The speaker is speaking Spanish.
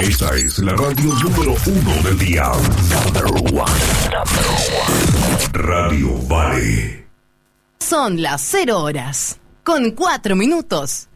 Esta es la radio número 1 del día. Number one. Radio Vale. Son las 0 horas, con 4 minutos.